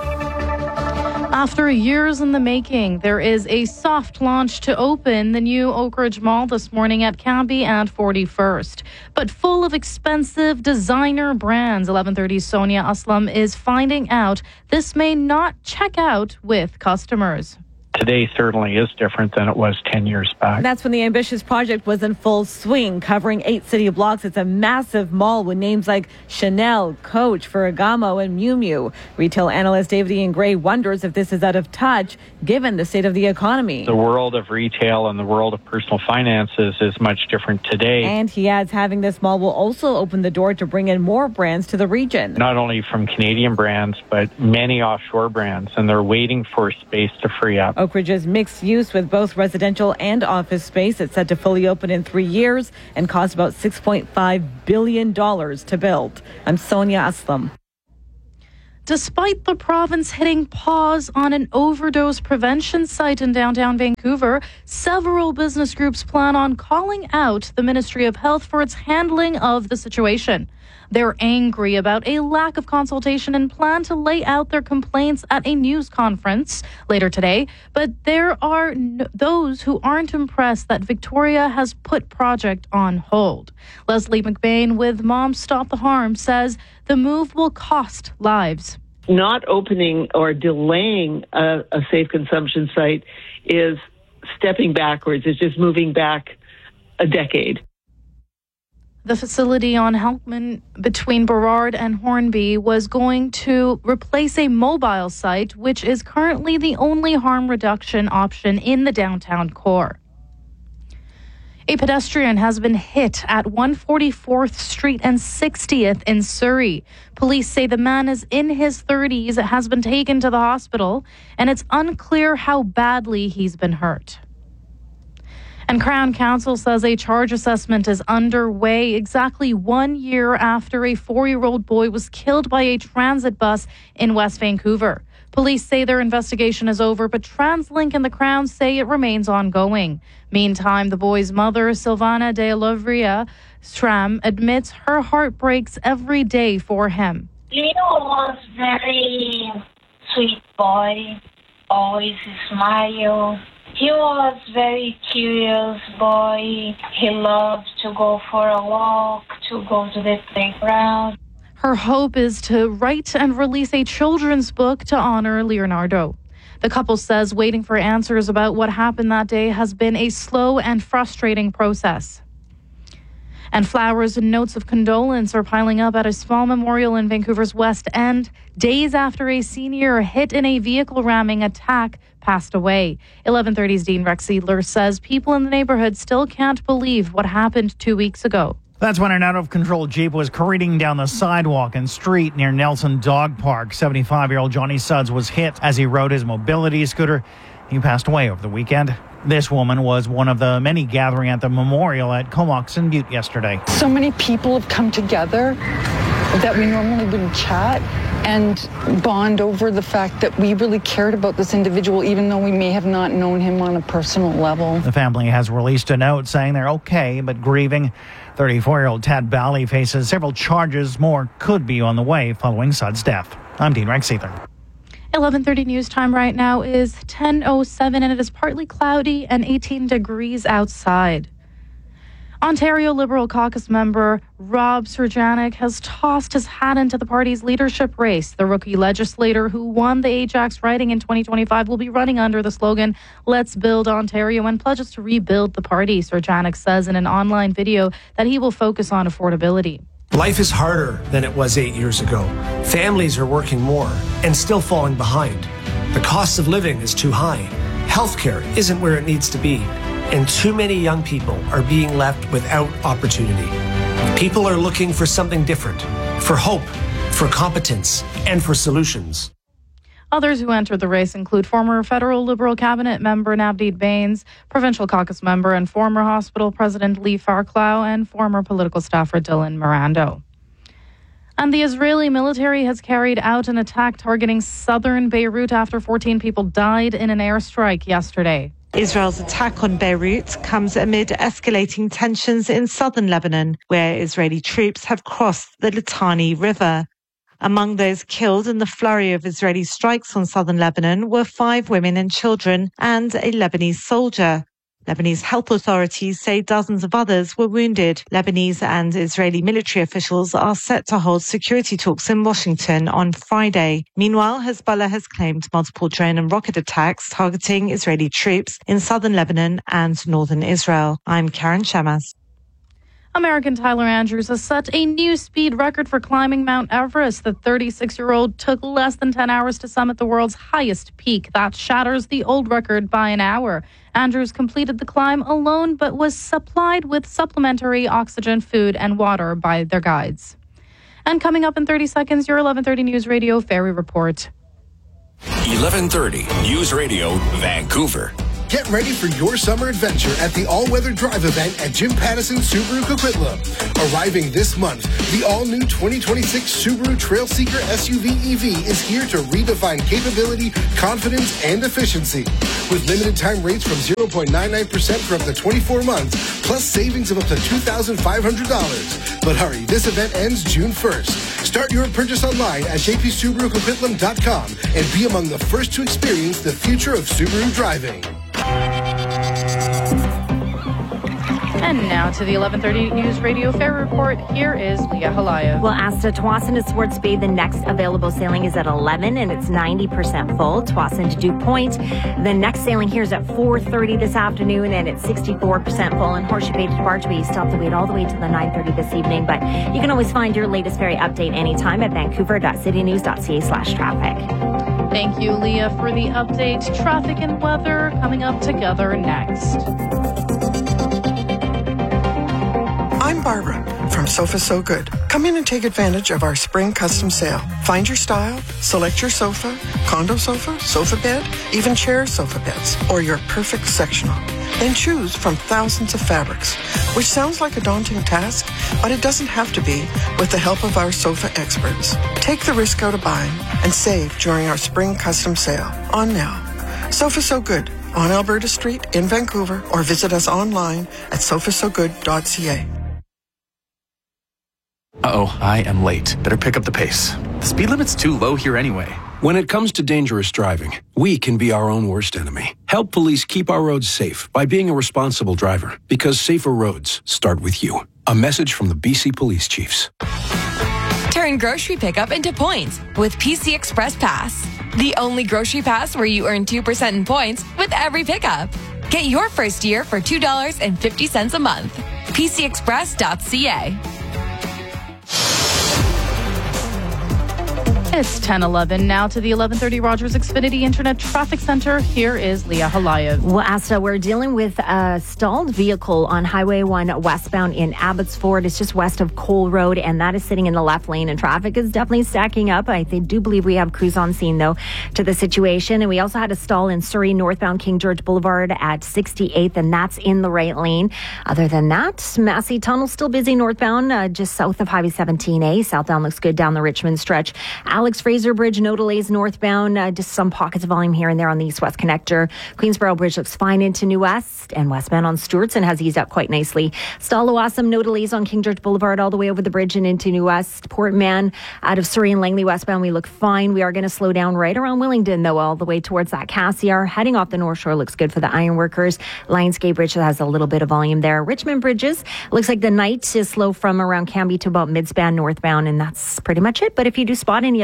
After years in the making, there is a soft launch to open the new Oakridge Mall this morning at Cambie and 41st. But full of expensive designer brands, 11:30's Sonia Aslam is finding out this may not check out with customers. Today certainly is different than it was 10 years back. That's when the ambitious project was in full swing, covering 8 city blocks. It's a massive mall with names like Chanel, Coach, Ferragamo, and Miu Miu. Retail analyst David Ian Gray wonders if this is out of touch given the state of the economy. The world of retail and the world of personal finances is much different today. And he adds having this mall will also open the door to bring in more brands to the region. Not only from Canadian brands, but many offshore brands, and they're waiting for space to free up. Oakridge is mixed use with both residential and office space. It's set to fully open in 3 years and cost about $6.5 billion to build. I'm Sonia Aslam. Despite the province hitting pause on an overdose prevention site in downtown Vancouver, several business groups plan on calling out the Ministry of Health for its handling of the situation. They're angry about a lack of consultation and plan to lay out their complaints at a news conference later today. But there are those who aren't impressed that Victoria has put project on hold. Leslie McBain with Moms Stop the Harm says the move will cost lives. Not opening or delaying a safe consumption site is stepping backwards. It's just moving back a decade. The facility on Helpman between Burrard and Hornby was going to replace a mobile site, which is currently the only harm reduction option in the downtown core. A pedestrian has been hit at 144th Street and 60th in Surrey. Police say the man is in his 30s, has been taken to the hospital, and it's unclear how badly he's been hurt. And Crown Counsel says a charge assessment is underway exactly 1 year after a 4-year-old boy was killed by a transit bus in West Vancouver. Police say their investigation is over, but TransLink and the Crown say it remains ongoing. Meantime, the boy's mother, Silvana de Lovria Stram, admits her heart breaks every day for him. Leo was very sweet boy, always smile. He was very curious boy. He loved to go for a walk, to go to the playground. Her hope is to write and release a children's book to honor Leonardo. The couple says waiting for answers about what happened that day has been a slow and frustrating process. And flowers and notes of condolence are piling up at a small memorial in Vancouver's West End, days after a senior hit in a vehicle ramming attack passed away. 11:30's Dean Rex Seidler says people in the neighborhood still can't believe what happened 2 weeks ago. That's when an out-of-control Jeep was careening down the sidewalk and street near Nelson Dog Park. 75-year-old Johnny Sudds was hit as he rode his mobility scooter. He passed away over the weekend. This woman was one of the many gathering at the memorial at Comox and Butte yesterday. So many people have come together that we normally wouldn't chat and bond over the fact that we really cared about this individual, even though we may have not known him on a personal level. The family has released a note saying they're okay, but grieving. 34-year-old Tad Bally faces several charges. More could be on the way following Sudd's death. I'm Dean Rex Seidler. 11:30 news time right now is 10:07, and it is partly cloudy and 18 degrees outside. Ontario Liberal caucus member Rob Serjanik has tossed his hat into the party's leadership race. The rookie legislator who won the Ajax riding in 2025 will be running under the slogan, "Let's Build Ontario," and pledges to rebuild the party. Serjanik says in an online video that he will focus on affordability. Life is harder than it was 8 years ago. Families are working more and still falling behind. The cost of living is too high. Healthcare isn't where it needs to be. And too many young people are being left without opportunity. People are looking for something different, for hope, for competence, and for solutions. Others who entered the race include former federal Liberal cabinet member Navdeed Bains, provincial caucus member and former hospital president Lee Farclough, and former political staffer Dylan Mirando. And the Israeli military has carried out an attack targeting southern Beirut after 14 people died in an airstrike yesterday. Israel's attack on Beirut comes amid escalating tensions in southern Lebanon, where Israeli troops have crossed the Litani River. Among those killed in the flurry of Israeli strikes on southern Lebanon were 5 women and children and a Lebanese soldier. Lebanese health authorities say dozens of others were wounded. Lebanese and Israeli military officials are set to hold security talks in Washington on Friday. Meanwhile, Hezbollah has claimed multiple drone and rocket attacks targeting Israeli troops in southern Lebanon and northern Israel. I'm Karen Shamas. American Tyler Andrews has set a new speed record for climbing Mount Everest. The 36-year-old took less than 10 hours to summit the world's highest peak. That shatters the old record by an hour. Andrews completed the climb alone, but was supplied with supplementary oxygen, food, and water by their guides. And coming up in 30 seconds, your 11:30 News Radio Ferry Report. 11:30 News Radio Vancouver. Get ready for your summer adventure at the all-weather drive event at Jim Pattison Subaru Coquitlam. Arriving this month, the all-new 2026 Subaru Trailseeker SUV EV is here to redefine capability, confidence, and efficiency. With limited time rates from 0.99% for up to 24 months, plus savings of up to $2,500. But hurry, this event ends June 1st. Start your purchase online at jpsubarucoquitlam.com and be among the first to experience the future of Subaru driving. And now to the 11:30 News Radio Ferry Report. Here is Leah Halaya. Well, Asta, Tsawwassen to Swartz Bay, the next available sailing is at 11 and it's 90% full. Tsawwassen to Duke Point, the next sailing here is at 4:30 this afternoon and it's 64% full. And Horseshoe Bay to Barge Bay, you still have to wait all the way to the 9:30 this evening. But you can always find your latest ferry update anytime at vancouver.citynews.ca/traffic. Thank you, Leah, for the update. Traffic and weather coming up together next. I'm Barbara from Sofa So Good. Come in and take advantage of our spring custom sale. Find your style, select your sofa, condo sofa, sofa bed, even chair sofa beds, or your perfect sectional. Then choose from thousands of fabrics, which sounds like a daunting task, but it doesn't have to be with the help of our sofa experts. Take the risk out of buying and save during our spring custom sale on now. Sofa So Good on Alberta Street in Vancouver, or visit us online at sofasogood.ca. Uh-oh, I am late. Better pick up the pace. The speed limit's too low here anyway. When it comes to dangerous driving, we can be our own worst enemy. Help police keep our roads safe by being a responsible driver, because safer roads start with you. A message from the BC Police Chiefs. Turn grocery pickup into points with PC Express Pass. The only grocery pass where you earn 2% in points with every pickup. Get your first year for $2.50 a month. PCExpress.ca. It's 10:11 now to the 11:30 Rogers Xfinity Internet Traffic Center. Here is Leah Halayev. Well, Asta, we're dealing with a stalled vehicle on Highway 1 westbound in Abbotsford. It's just west of Cole Road, and that is sitting in the left lane, and traffic is definitely stacking up. I do believe we have crews on scene, though, to the situation. And we also had a stall in Surrey, northbound King George Boulevard at 68th, and that's in the right lane. Other than that, Massey Tunnel still busy northbound, just south of Highway 17A. Southbound looks good down the Richmond stretch. Alex Fraser Bridge, no delays northbound, just some pockets of volume here and there on the east-west connector. Queensboro Bridge looks fine into New West, and westbound on Stewartson has eased up quite nicely. Stallawasam, no delays on King George Boulevard all the way over the bridge and into New West. Port Mann out of Surrey and Langley westbound, we look fine. We are going to slow down right around Willingdon, though, all the way towards that Cassiar. Heading off the North Shore looks good for the ironworkers. Lionsgate Bridge has a little bit of volume there. Richmond Bridges, looks like the night is slow from around Cambie to about midspan northbound, and that's pretty much it. But if you do spot any other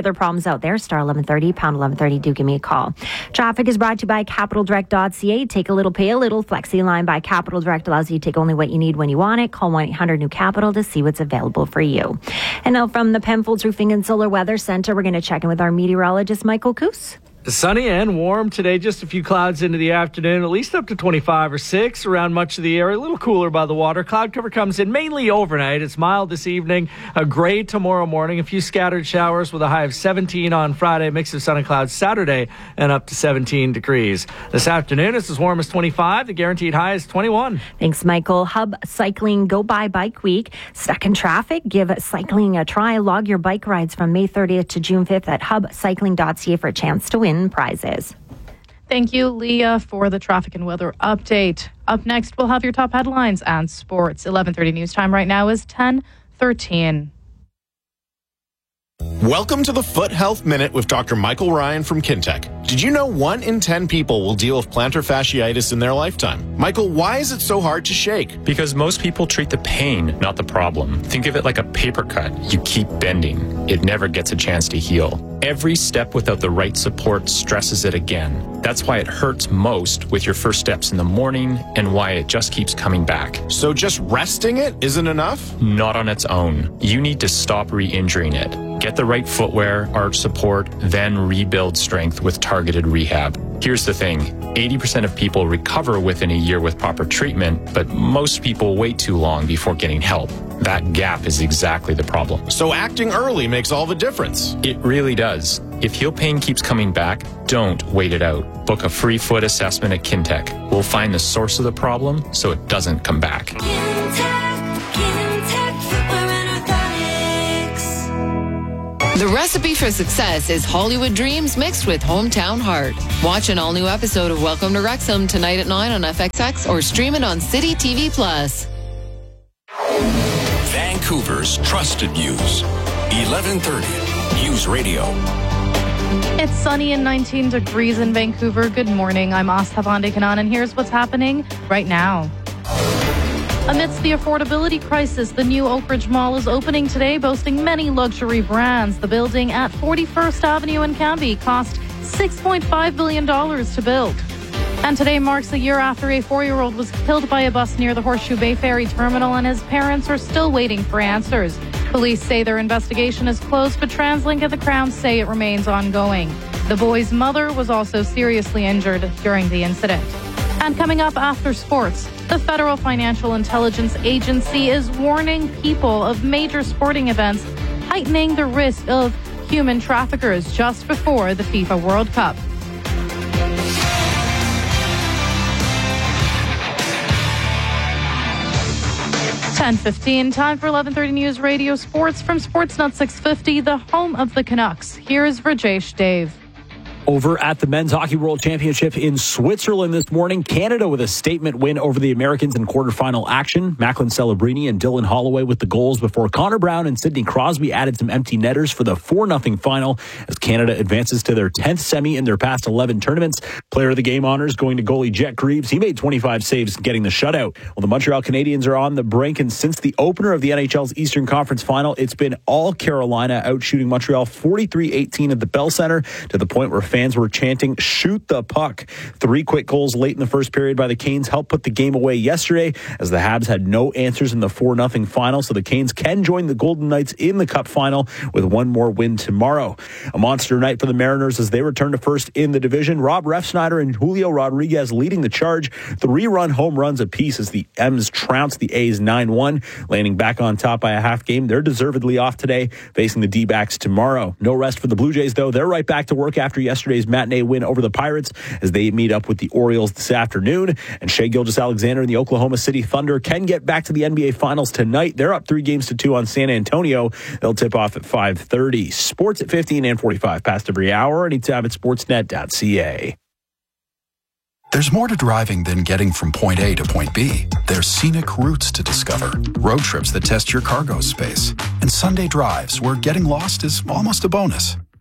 other problems out there, star 1130, pound 1130, do give me a call. Traffic is brought to you by CapitalDirect.ca. Take a little, pay a little. Flexi Line by Capital Direct allows you to take only what you need when you want it. Call 1-800-NEW-CAPITAL to see what's available for you. And now from the Penfolds Roofing and Solar Weather Center, we're going to check in with our meteorologist, Michael Coos. Sunny and warm today, just a few clouds into the afternoon, at least up to 25 or 6 around much of the area, a little cooler by the water. Cloud cover comes in mainly overnight. It's mild this evening, a gray tomorrow morning, a few scattered showers with a high of 17 on Friday, mix of sun and clouds Saturday, and up to 17 degrees. This afternoon, it's as warm as 25. The guaranteed high is 21. Thanks, Michael. Hub Cycling Go By Bike Week. Stuck in traffic? Give cycling a try. Log your bike rides from May 30th to June 5th at hubcycling.ca for a chance to win prizes. Thank you, Leah, for the traffic and weather update. Up next, we'll have your top headlines and sports. 11:30 news time right now is 10:13. Welcome to the Foot Health Minute with Dr. Michael Ryan from Kintec. Did you know 1 in 10 people will deal with plantar fasciitis in their lifetime? Michael, why is it so hard to shake? Because most people treat the pain, not the problem. Think of it like a paper cut. You keep bending. It never gets a chance to heal. Every step without the right support stresses it again. That's why it hurts most with your first steps in the morning and why it just keeps coming back. So just resting it isn't enough? Not on its own. You need to stop re-injuring it. Get the right footwear, arch support, then rebuild strength with targeted rehab. Here's the thing, 80% of people recover within a year with proper treatment, but most people wait too long before getting help. That gap is exactly the problem. So acting early makes all the difference. It really does. If heel pain keeps coming back, don't wait it out. Book a free foot assessment at Kintec. We'll find the source of the problem so it doesn't come back. The recipe for success is Hollywood dreams mixed with hometown heart. Watch an all-new episode of Welcome to Wrexham tonight at 9 on FXX or stream it on City TV+. Vancouver's trusted news. 1130 News Radio. It's sunny and 19 degrees in Vancouver. Good morning. I'm Astha Vandekanan, and here's what's happening right now. Amidst the affordability crisis, the new Oak Ridge Mall is opening today, boasting many luxury brands. The building at 41st Avenue in Cambie cost $6.5 billion to build. And today marks a year after a 4-year-old was killed by a bus near the Horseshoe Bay Ferry Terminal, and his parents are still waiting for answers. Police say their investigation is closed, but TransLink and the Crown say it remains ongoing. The boy's mother was also seriously injured during the incident. And coming up after sports, the Federal Financial Intelligence Agency is warning people of major sporting events, heightening the risk of human traffickers just before the FIFA World Cup. (10:15) Time for 11:30 News Radio Sports from Sportsnet 650, the home of the Canucks. Here's Rajesh Dave. Over at the Men's Hockey World Championship in Switzerland this morning, Canada with a statement win over the Americans in quarterfinal action. Macklin Celebrini and Dylan Holloway with the goals before Connor Brown and Sidney Crosby added some empty netters for the 4-0 final as Canada advances to their 10th semi in their past 11 tournaments. Player of the game honors going to goalie Jet Greaves. He made 25 saves getting the shutout. Well, the Montreal Canadiens are on the brink, and since the opener of the NHL's Eastern Conference Final, it's been all Carolina, outshooting Montreal 43-18 at the Bell Center to the point where fans were chanting, "Shoot the puck." 3 quick goals late in the first period by the Canes helped put the game away yesterday as the Habs had no answers in the 4-0 final, so the Canes can join the Golden Knights in the Cup final with one more win tomorrow. A monster night for the Mariners as they return to first in the division. Rob Refsnyder and Julio Rodriguez leading the charge. 3-run home runs apiece as the M's trounce the A's 9-1, landing back on top by a half game. They're deservedly off today, facing the D-backs tomorrow. No rest for the Blue Jays, though. They're right back to work after yesterday's matinee win over the Pirates as they meet up with the Orioles this afternoon. And Shai Gilgeous-Alexander and the Oklahoma City Thunder can get back to the NBA Finals tonight. They're up 3-2 on San Antonio. They'll tip off at 5:30. Sports at 15 and 45 past every hour. Anytime at sportsnet.ca. There's more to driving than getting from point A to point B. There's scenic routes to discover, road trips that test your cargo space, and Sunday drives where getting lost is almost a bonus.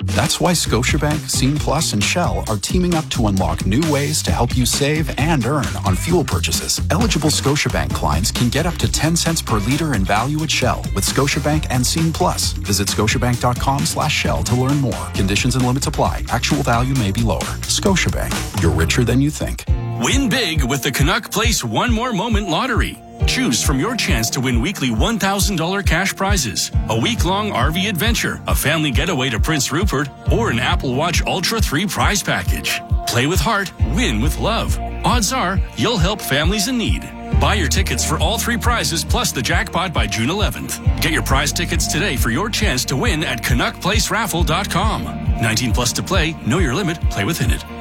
That's why Scotiabank, Scene Plus, and Shell are teaming up to unlock new ways to help you save and earn on fuel purchases. Eligible Scotiabank clients can get up to 10 cents per liter in value at Shell with Scotiabank and Scene Plus. Visit scotiabank.com/Shell to learn more. Conditions and limits apply. Actual value may be lower. Scotiabank, you're richer than you think. Win big with the Canuck Place One More Moment Lottery. Choose from your chance to win weekly $1,000 cash prizes, a week-long RV adventure, a family getaway to Prince Rupert, or an Apple Watch Ultra 3 prize package. Play with heart, win with love. Odds are you'll help families in need. Buy your tickets for all 3 prizes plus the jackpot by June 11th. Get your prize tickets today for your chance to win at CanuckPlaceRaffle.com. 19 plus to play. Know your limit. Play within it.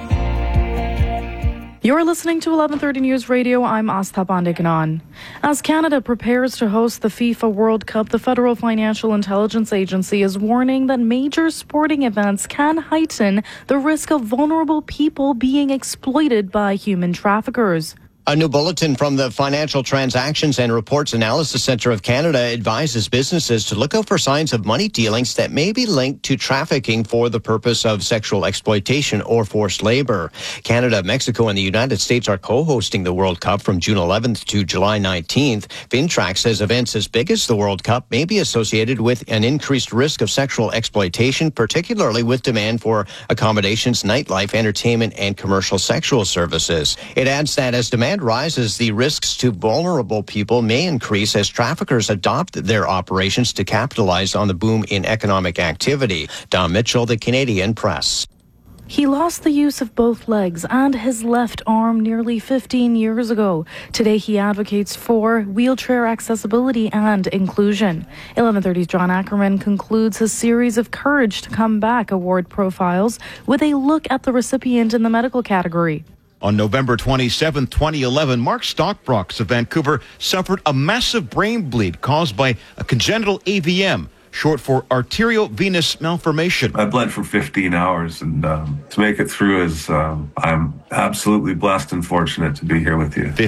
You're listening to 1130 News Radio. I'm Astha Bandikanan. As Canada prepares to host the FIFA World Cup, the Federal Financial Intelligence Agency is warning that major sporting events can heighten the risk of vulnerable people being exploited by human traffickers. A new bulletin from the Financial Transactions and Reports Analysis Centre of Canada advises businesses to look out for signs of money dealings that may be linked to trafficking for the purpose of sexual exploitation or forced labor. Canada, Mexico, and the United States are co-hosting the World Cup from June 11th to July 19th. Fintrack says events as big as the World Cup may be associated with an increased risk of sexual exploitation, particularly with demand for accommodations, nightlife, entertainment, and commercial sexual services. It adds that as demand rises, the risks to vulnerable people may increase as traffickers adopt their operations to capitalize on the boom in economic activity. Don Mitchell, The Canadian Press. He lost the use of both legs and his left arm nearly 15 years ago. Today, he advocates for wheelchair accessibility and inclusion. 1130's John Ackerman concludes his series of Courage to Come Back award profiles with a look at the recipient in the medical category. On November 27, 2011, Mark Stockbrox of Vancouver suffered a massive brain bleed caused by a congenital AVM, short for arteriovenous malformation. I bled for 15 hours, and to make it through I'm absolutely blessed and fortunate to be here with you.